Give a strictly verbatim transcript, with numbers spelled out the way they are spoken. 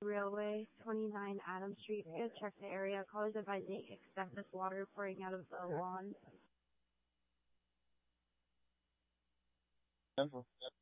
Railway, twenty-nine Adams Street. Check the area. Callers advising excessive water pouring out of the lawn.